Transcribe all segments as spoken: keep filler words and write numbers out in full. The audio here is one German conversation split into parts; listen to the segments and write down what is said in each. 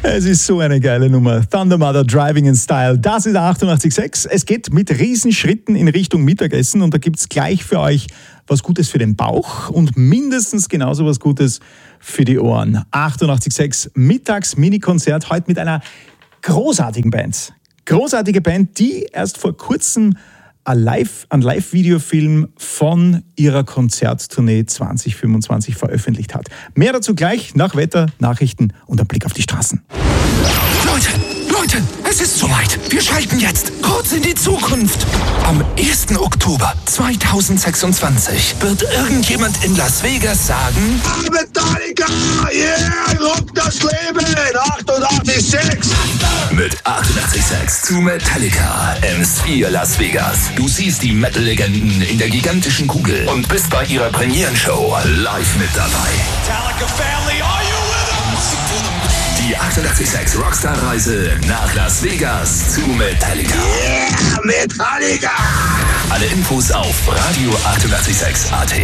Es ist so eine geile Nummer. Thunder Mother, Driving in Style. Das ist achtundachtzig Komma sechs. Es geht mit Riesenschritten in Richtung Mittagessen und da gibt es gleich für euch was Gutes für den Bauch und mindestens genauso was Gutes für die Ohren. achtundachtzig Komma sechs Mittags-Mini-Konzert heute mit einer großartigen Band. Großartige Band, die erst vor kurzem ein Live, ein Live-Videofilm von ihrer Konzerttournee zwanzig fünfundzwanzig veröffentlicht hat. Mehr dazu gleich nach Wetter, Nachrichten und ein Blick auf die Straßen. Leute, Leute, es ist soweit. Wir schalten jetzt kurz in die Zukunft. Am ersten Oktober zweitausendsechsundzwanzig wird irgendjemand in Las Vegas sagen: Metallica, yeah, rock das Leben, achtundachtzig Komma sechs. Mit achtundachtzig Komma sechs zu Metallica im Sphere Las Vegas. Du siehst die Metal-Legenden in der gigantischen Kugel und bist bei ihrer Premierenshow live mit dabei. Metallica Family, are you with us? Die achtundachtzig Komma sechs Rockstar-Reise nach Las Vegas zu Metallica. Yeah, Metallica! Alle Infos auf radio achtundachtzig Komma sechs Punkt at.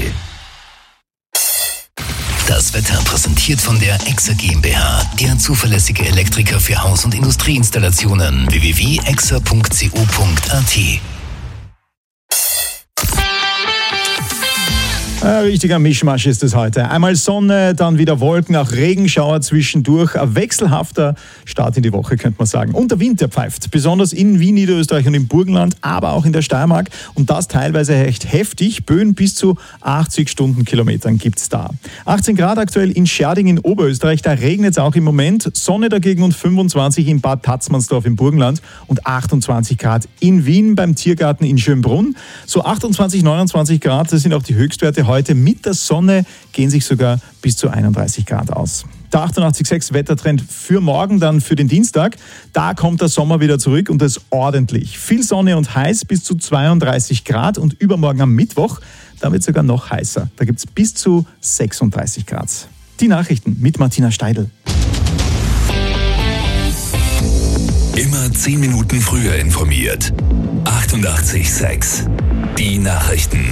Das Wetter präsentiert von der Exa GmbH, der zuverlässige Elektriker für Haus- und Industrieinstallationen. w w w punkt exa punkt co punkt at. Ein richtiger Mischmasch ist es heute. Einmal Sonne, dann wieder Wolken, auch Regenschauer zwischendurch. Ein wechselhafter Start in die Woche, könnte man sagen. Und der Wind, der pfeift. Besonders in Wien, Niederösterreich und im Burgenland, aber auch in der Steiermark. Und das teilweise echt heftig. Böen bis zu achtzig Stundenkilometern gibt's da. achtzehn Grad aktuell in Scherding in Oberösterreich. Da regnet es auch im Moment. Sonne dagegen und fünfundzwanzig in Bad Tatzmannsdorf im Burgenland. Und achtundzwanzig Grad in Wien beim Tiergarten in Schönbrunn. So achtundzwanzig, neunundzwanzig Grad, das sind auch die Höchstwerte heute. Mit der Sonne gehen sich sogar bis zu einunddreißig Grad aus. Der achtundachtzig Komma sechs Wettertrend für morgen, dann für den Dienstag. Da kommt der Sommer wieder zurück und das ordentlich. Viel Sonne und heiß bis zu zweiunddreißig Grad und übermorgen am Mittwoch, da wird es sogar noch heißer. Da gibt es bis zu sechsunddreißig Grad. Die Nachrichten mit Martina Steidl. Immer zehn Minuten früher informiert. achtundachtzig Komma sechs. Die Nachrichten.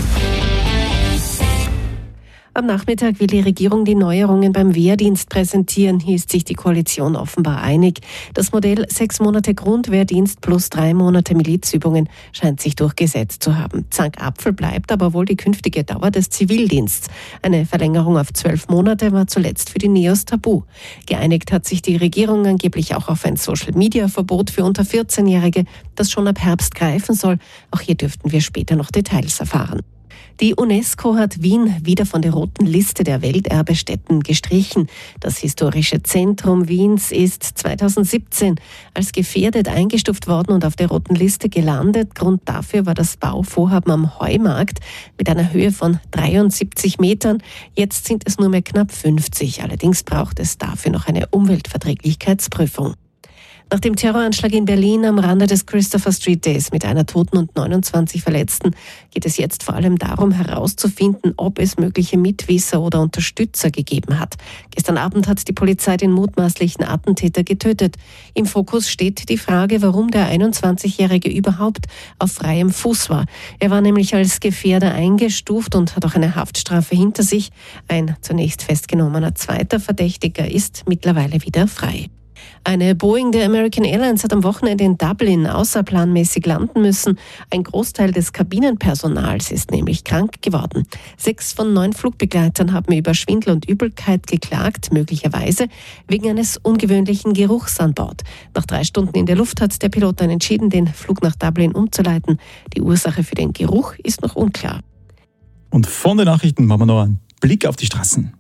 Am Nachmittag will die Regierung die Neuerungen beim Wehrdienst präsentieren. Hier ist sich die Koalition offenbar einig. Das Modell sechs Monate Grundwehrdienst plus drei Monate Milizübungen scheint sich durchgesetzt zu haben. Zankapfel bleibt aber wohl die künftige Dauer des Zivildienstes. Eine Verlängerung auf zwölf Monate war zuletzt für die Neos tabu. Geeinigt hat sich die Regierung angeblich auch auf ein Social-Media-Verbot für unter vierzehnjährige, das schon ab Herbst greifen soll. Auch hier dürften wir später noch Details erfahren. Die UNESCO hat Wien wieder von der roten Liste der Welterbestätten gestrichen. Das historische Zentrum Wiens ist zweitausendsiebzehn als gefährdet eingestuft worden und auf der roten Liste gelandet. Grund dafür war das Bauvorhaben am Heumarkt mit einer Höhe von dreiundsiebzig Metern. Jetzt sind es nur mehr knapp fünfzig. Allerdings braucht es dafür noch eine Umweltverträglichkeitsprüfung. Nach dem Terroranschlag in Berlin am Rande des Christopher Street Days mit einer Toten und neunundzwanzig Verletzten geht es jetzt vor allem darum herauszufinden, ob es mögliche Mitwisser oder Unterstützer gegeben hat. Gestern Abend hat die Polizei den mutmaßlichen Attentäter getötet. Im Fokus steht die Frage, warum der einundzwanzigjährige überhaupt auf freiem Fuß war. Er war nämlich als Gefährder eingestuft und hat auch eine Haftstrafe hinter sich. Ein zunächst festgenommener zweiter Verdächtiger ist mittlerweile wieder frei. Eine Boeing der American Airlines hat am Wochenende in Dublin außerplanmäßig landen müssen. Ein Großteil des Kabinenpersonals ist nämlich krank geworden. Sechs von neun Flugbegleitern haben über Schwindel und Übelkeit geklagt, möglicherweise wegen eines ungewöhnlichen Geruchs an Bord. Nach drei Stunden in der Luft hat der Pilot dann entschieden, den Flug nach Dublin umzuleiten. Die Ursache für den Geruch ist noch unklar. Und von den Nachrichten machen wir noch einen Blick auf die Straßen.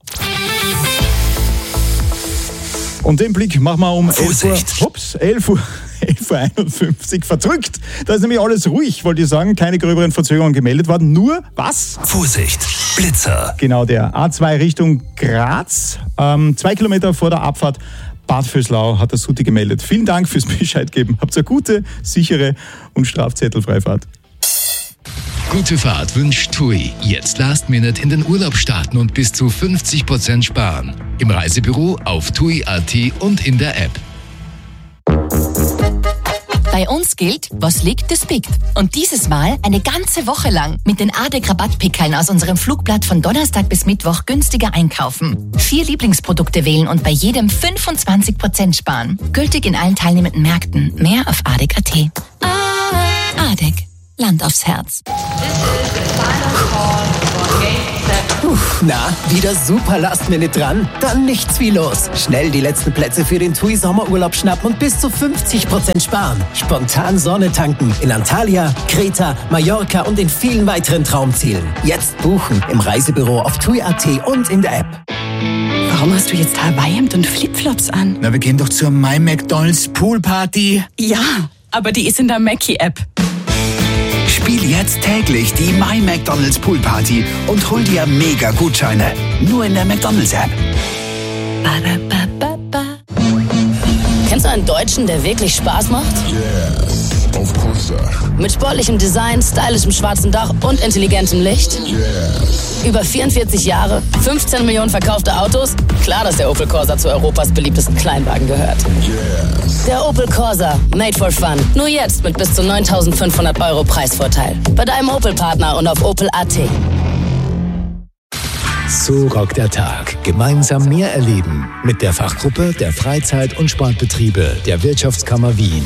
Und den Blick machen wir um elf Uhr, ups, elf Uhr, elf Uhr einundfünfzig verdrückt. Da ist nämlich alles ruhig, wollte ich sagen. Keine gröberen Verzögerungen gemeldet worden. Nur, was? Vorsicht, Blitzer. Genau, der A zwei Richtung Graz. Ähm, zwei Kilometer vor der Abfahrt Bad Vöslau hat der Suti gemeldet. Vielen Dank fürs Bescheid geben. Habt eine gute, sichere und strafzettelfreie Fahrt. Gute Fahrt wünscht TUI. Jetzt Last Minute in den Urlaub starten und bis zu fünfzig Prozent sparen. Im Reisebüro, auf tui punkt at und in der App. Bei uns gilt, was liegt, das biegt. Und dieses Mal eine ganze Woche lang mit den Adek-Rabattpickeln aus unserem Flugblatt von Donnerstag bis Mittwoch günstiger einkaufen. Vier Lieblingsprodukte wählen und bei jedem fünfundzwanzig Prozent sparen. Gültig in allen teilnehmenden Märkten. Mehr auf adek punkt at. Adek. Land aufs Herz. Puh, na, wieder super Last-Minute dran? Dann nichts wie los. Schnell die letzten Plätze für den T U I Sommerurlaub schnappen und bis zu fünfzig Prozent sparen. Spontan Sonne tanken in Antalya, Kreta, Mallorca und in vielen weiteren Traumzielen. Jetzt buchen im Reisebüro auf T U I punkt at und in der App. Warum hast du jetzt Hawaii-Hemd und Flipflops an? Na, wir gehen doch zur My McDonald's Poolparty. Ja, aber die ist in der Mackie-App. Spiel jetzt täglich die My McDonald's Poolparty und hol dir mega Gutscheine. Nur in der McDonald's App. Kennst du einen Deutschen, der wirklich Spaß macht? Yeah, of course. Mit sportlichem Design, stylischem schwarzen Dach und intelligentem Licht? Yeah. Über vierundvierzig Jahre, fünfzehn Millionen verkaufte Autos? Klar, dass der Opel Corsa zu Europas beliebtesten Kleinwagen gehört. Yeah. Der Opel Corsa, made for fun. Nur jetzt mit bis zu neuntausendfünfhundert Euro Preisvorteil. Bei deinem Opel-Partner und auf opel punkt at. So rockt der Tag. Gemeinsam mehr erleben. Mit der Fachgruppe der Freizeit- und Sportbetriebe der Wirtschaftskammer Wien.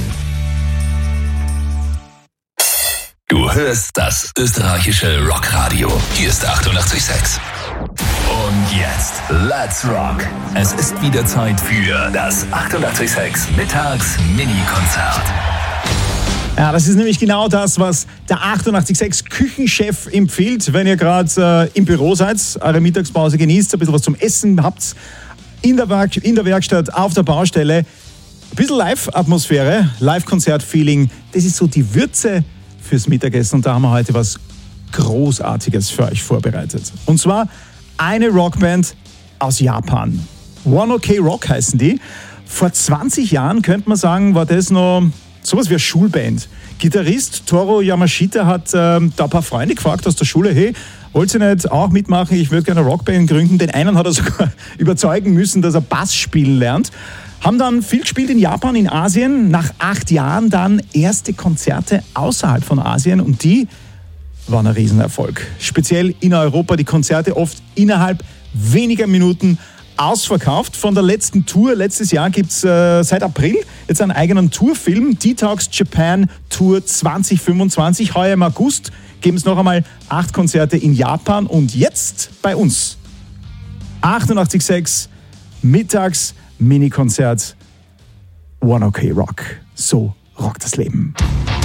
Du hörst das österreichische Rockradio. Hier ist achtundachtzig Komma sechs. Und jetzt, let's rock. Es ist wieder Zeit für das achtundachtzig Komma sechs Mittags-Mini-Konzert. Ja, das ist nämlich genau das, was der achtundachtzig Komma sechs Küchenchef empfiehlt, wenn ihr gerade äh, im Büro seid, eure Mittagspause genießt, ein bisschen was zum Essen habt, in der, Werk- in der Werkstatt, auf der Baustelle. Ein bisschen Live-Atmosphäre, Live-Konzert-Feeling, das ist so die Würze fürs Mittagessen. Und da haben wir heute was Großartiges für euch vorbereitet. Und zwar eine Rockband aus Japan. One Ok Rock heißen die. Vor zwanzig Jahren, könnte man sagen, war das noch sowas wie eine Schulband. Gitarrist Toru Yamashita hat ähm, da ein paar Freunde gefragt aus der Schule, hey, wollt ihr nicht auch mitmachen? Ich würde gerne eine Rockband gründen. Den einen hat er sogar überzeugen müssen, dass er Bass spielen lernt. Haben dann viel gespielt in Japan, in Asien. Nach acht Jahren dann erste Konzerte außerhalb von Asien und die waren ein Riesenerfolg. Speziell in Europa, die Konzerte oft innerhalb weniger Minuten ausverkauft. Von der letzten Tour letztes Jahr gibt es äh, seit April jetzt einen eigenen Tourfilm, Detox Japan Tour zwanzig fünfundzwanzig. Heuer im August geben es noch einmal acht Konzerte in Japan und jetzt bei uns. achtundachtzig Komma sechs Mittags Mini-Konzert One Ok Rock. So rockt das Leben.